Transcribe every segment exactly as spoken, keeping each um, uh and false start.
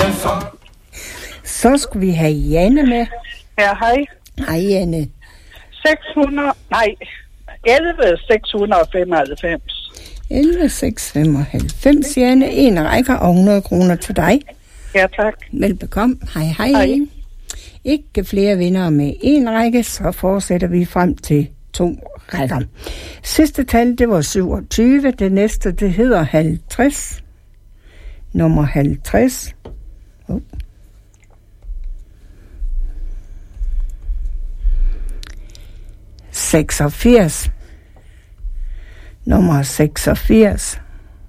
Så skulle vi have Janne med. Ja, hej. Hej, Janne. seks hundrede, nej, elleve seks hundrede femoghalvfems. elleve seks femoghalvfems, Janne. En række og hundrede kroner til dig. Ja, tak. Velbekomme. Hej, hej. Hej. Ikke flere vinder med en række, så fortsætter vi frem til to rækker. Sidste tal, det var syvogtyve. Det næste, det hedder halvtreds. Nummer halvtreds. Oh. seksogfirs. Nummer seksogfirs.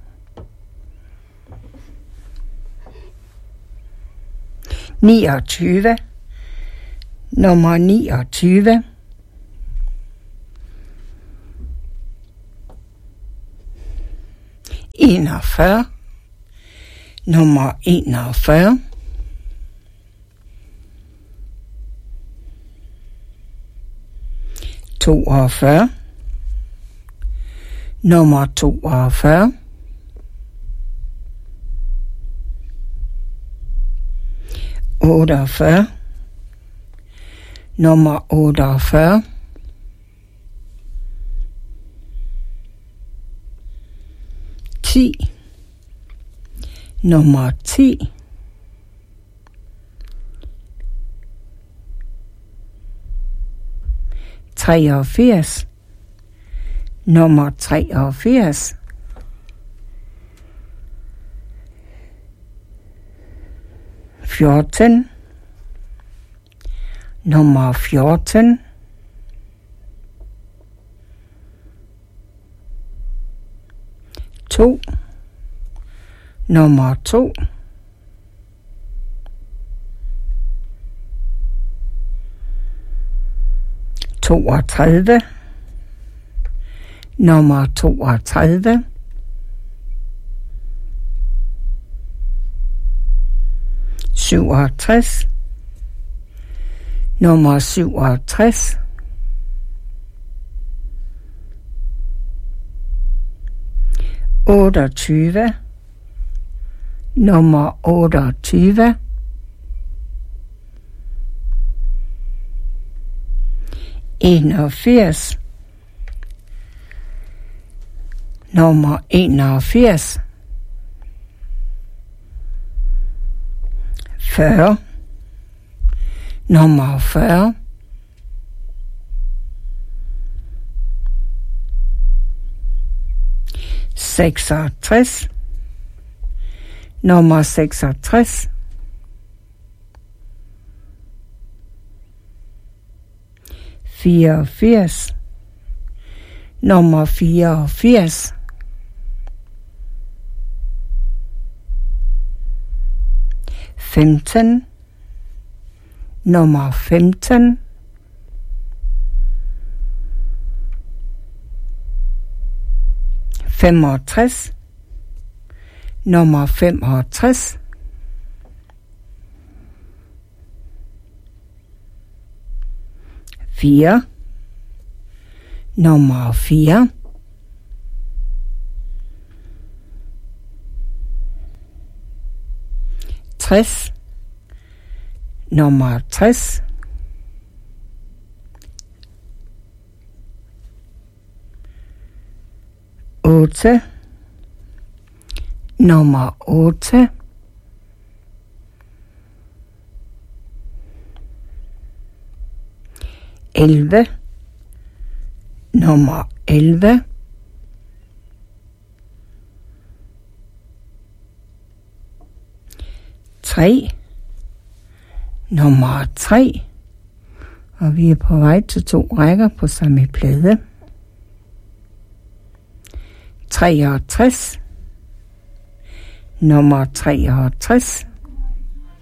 niogtyve. Nummer niogtyve. enogfyrre. Nummer enogfyrre. toogfyrre. Nummer toogfyrre. otteogfyrre. Nummer otteogfyrre. ti. Nummer ti. treogfirs. Nummer treogfirs. fjorten. Nummer fjorten. to. Nummer to. toogtredive. Nummer toogtredive. syvogtres. Nummer syvogtres. otteogtyve. Nummer otteogtyve. enogfirs. Nummer enogfirs. fyrre. Nummer fyrre. seksogtres. Nummer seksogtres. fireogfirs. Nummer fireogfirs. femten. Nummer femten. femogtres. Nummer femogtres. fire. Nummer fire. tres. Nummer tres. otte. Nummer otte. elleve. Nummer elleve. tre. Nummer tre. Og vi er på vej til to rækker på samme plade. treogtres. Nummer treogtres.